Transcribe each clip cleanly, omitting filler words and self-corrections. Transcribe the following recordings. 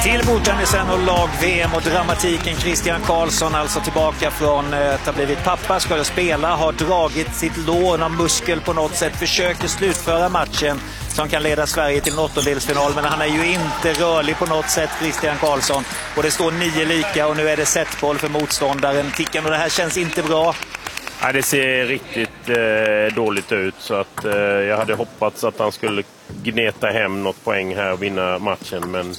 Till bordtennisen och lag-VM och dramatiken. Christian Karlsson alltså tillbaka från att ha blivit pappa, ska spela, har dragit sitt lår av muskel på något sätt, försöker slutföra matchen som kan leda Sverige till en åttondelsfinal, men han är ju inte rörlig på något sätt, Christian Karlsson, och det står 9-9 och nu är det setboll för motståndaren Tickan, och det här känns inte bra. Ja, det ser riktigt dåligt ut, så att jag hade hoppats att han skulle gneta hem något poäng här och vinna matchen, men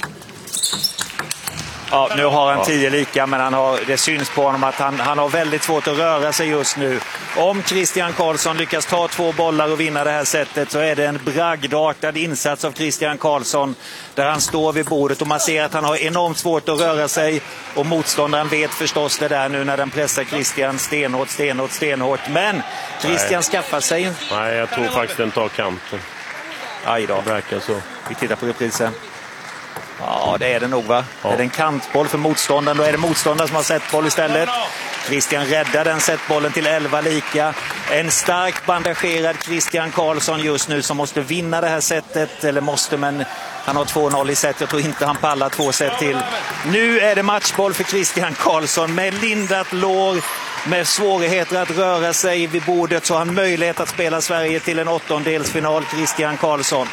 ja, nu har han 10-9, men det syns på honom att han har väldigt svårt att röra sig just nu. Om Christian Karlsson lyckas ta 2 bollar och vinna det här sättet, så är det en bragdartad insats av Christian Karlsson där han står vid bordet, och man ser att han har enormt svårt att röra sig, och motståndaren vet förstås det där nu när den pressar Christian stenhårt. Men Christian skaffar sig. Nej, jag tror faktiskt den tar kanten. Aj då. Det verkar så. Vi tittar på reprisen. Ja, det är det nog, va? Ja. Är det en kantboll för motståndaren? Då är det motståndaren som har setboll istället. Christian räddar den setbollen till 11-9. En stark bandagerad Christian Karlsson just nu som måste vinna det här sättet. Eller måste, men han har 2-0 i set. Jag tror inte han pallar 2 set till. Nu är det matchboll för Christian Karlsson med lindat lår. Med svårigheter att röra sig vid bordet, så har han möjlighet att spela Sverige till en åttondelsfinal, Christian Karlsson.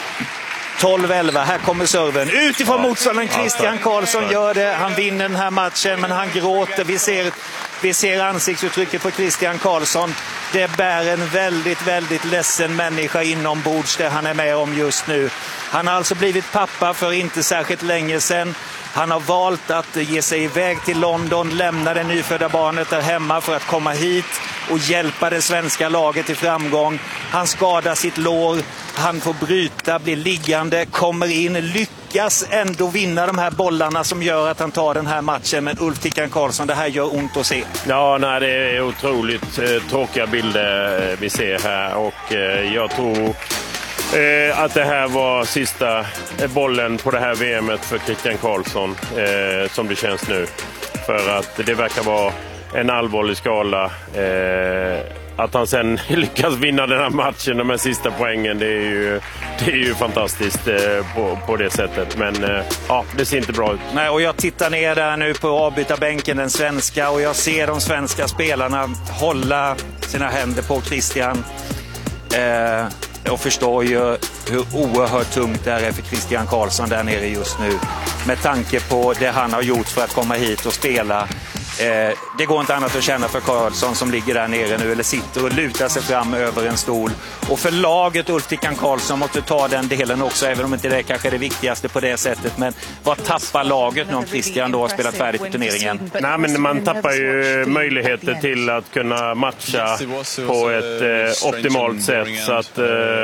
12-11, här kommer serven. Utifrån motståndaren, Christian Karlsson gör det. Han vinner den här matchen, men han gråter. Vi ser ansiktsuttrycket på Christian Karlsson. Det bär en väldigt ledsen människa inombords, det han är med om just nu. Han har alltså blivit pappa för inte särskilt länge sedan. Han har valt att ge sig iväg till London, lämna det nyfödda barnet där hemma för att komma hit och hjälpa det svenska laget till framgång. Han skadar sitt lår, han får bryta, blir liggande, kommer in, lyckas ändå vinna de här bollarna som gör att han tar den här matchen. Men Ulf Tickan Karlsson, det här gör ont att se. Ja, nej, det är otroligt tråkiga bilder vi ser här, och jag tror att det här var sista bollen på det här VMet för Christian Karlsson, som det känns nu. För att det verkar vara en allvarlig skala. Att han sen lyckas vinna den här matchen, de här sista poängen, det är ju fantastiskt på det sättet. Men ja, det ser inte bra ut. Nej, och jag tittar ner där nu på avbytarbänken, den svenska, och jag ser de svenska spelarna hålla sina händer på Christian. Jag förstår ju hur oerhört tungt det är för Christian Karlsson där nere just nu. Med tanke på det han har gjort för att komma hit och spela. Det går inte annat att känna för Karlsson som ligger där nere nu, eller sitter och lutar sig fram över en stol. Och för laget, Ulf Tickan Karlsson måste ta den delen också, även om inte det kanske är det viktigaste på det sättet. Men vad tappar laget nu om Christian då har spelat färdigt i turneringen? Nej, men man tappar ju möjligheter till att kunna matcha på ett optimalt sätt. Så att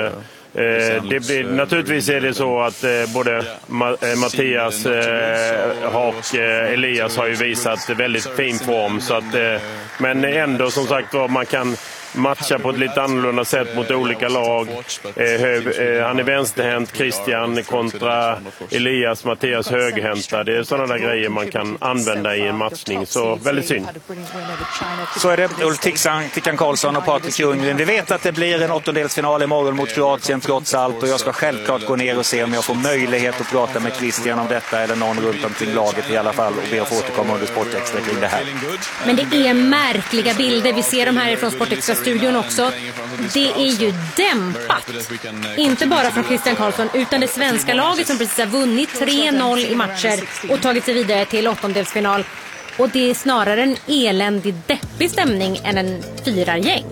naturligtvis är det så att både Mattias och Elias har ju visat väldigt fin form, så att, men ändå som sagt var, man kan matcha på ett lite annorlunda sätt mot olika lag. Han är vänsterhänt, Christian, kontra Elias, Mattias högerhänta. Det är sådana där grejer man kan använda i en matchning, så väldigt synd. Så är det Ulf Tickan Karlsson och Patrik Ljunggren. Vi vet att det blir en åttondelsfinal imorgon mot Kroatien trots allt, och jag ska självklart gå ner och se om jag får möjlighet att prata med Christian om detta, eller någon runt omkring laget i alla fall, och be att få återkomma under Sportextra kring det här. Men det är märkliga bilder. Vi ser de här från Sportextra-studion också. Det är ju dämpat. Inte bara från Christian Karlsson, utan det svenska laget som precis har vunnit 3-0 i matcher och tagit sig vidare till åttondelsfinal. Och det är snarare en eländig, deppig stämning än en firargäng.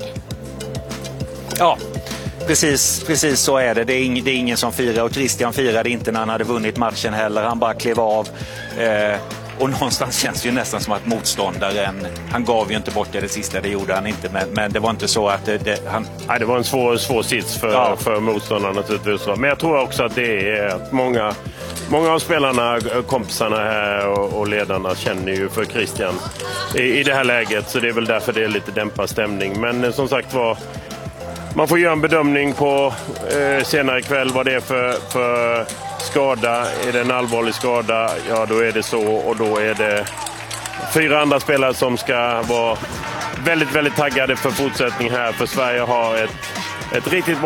Ja, precis så är det. Det är ingen som firar, och Christian firade inte när han hade vunnit matchen heller. Han bara klev av. Och någonstans känns det ju nästan som att motståndaren, han gav ju inte bort det sista, det gjorde han inte, men det var inte så att han... Nej, det var en svår sits för motståndaren naturligtvis. Men jag tror också att det är att många av spelarna, kompisarna här och ledarna känner ju för Christian i det här läget, så det är väl därför det är lite dämpad stämning. Men som sagt var, man får göra en bedömning på senare ikväll vad det är för skada. Är det en allvarlig skada, ja då är det så, och då är det 4 andra spelare som ska vara väldigt taggade för fortsättning här, för Sverige har ett riktigt bra